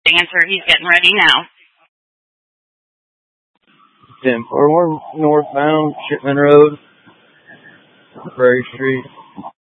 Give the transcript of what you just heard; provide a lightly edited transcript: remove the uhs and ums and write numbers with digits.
answer. He's getting ready now. 1041 northbound, Shipman Road, Prairie Street.